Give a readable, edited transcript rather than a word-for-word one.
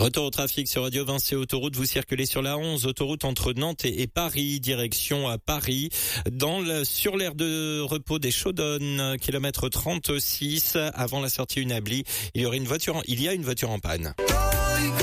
Retour au trafic sur Radio Vinci Autoroute. Vous circulez sur la 11, autoroute entre Nantes et Paris, direction à Paris. Sur l'aire de repos des Chaudonnes, kilomètre 36, avant la sortie Unabli, il y a une voiture en panne.